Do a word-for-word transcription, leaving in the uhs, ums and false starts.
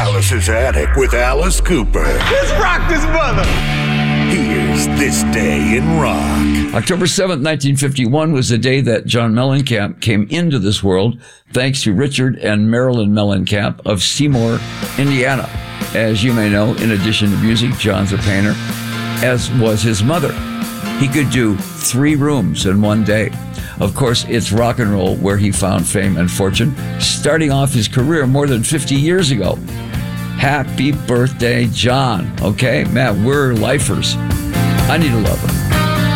Alice's Attic with Alice Cooper. Let's rock this mother. Here's This Day in Rock. October seventh, nineteen fifty-one was the day that John Mellencamp came into this world, thanks to Richard and Marilyn Mellencamp of Seymour, Indiana. As you may know, in addition to music, John's a painter, as was his mother. He could do three rooms in one day. Of course, it's rock and roll where he found fame and fortune, starting off his career more than fifty years ago. Happy birthday, John. Okay, man, we're lifers. I need a lover.